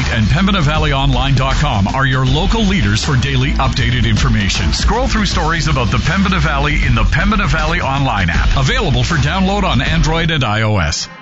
State and PembinaValleyOnline.com are your local leaders for daily updated information. Scroll through stories about the Pembina Valley in the Pembina Valley Online app, available for download on Android and iOS.